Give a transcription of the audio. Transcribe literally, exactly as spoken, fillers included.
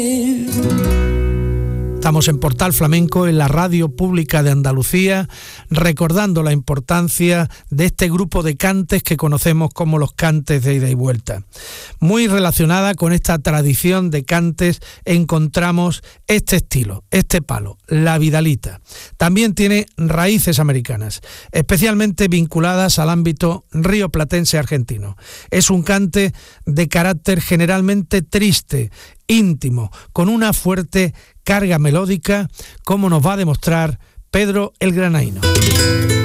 Estamos en Portal Flamenco, en la radio pública de Andalucía, recordando la importancia de este grupo de cantes que conocemos como los cantes de ida y vuelta. Muy relacionada con esta tradición de cantes encontramos este estilo, este palo, la vidalita. También tiene raíces americanas, especialmente vinculadas al ámbito rioplatense argentino. Es un cante de carácter generalmente triste, íntimo, con una fuerte carga melódica, como nos va a demostrar Pedro el Granaíno.